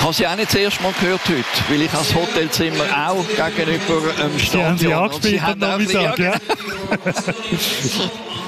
habe sie auch nicht das erste Mal gehört heute, weil ich das Hotelzimmer auch gegenüber dem Stadion... Sie haben sie angespielt am Nachmittag, ja.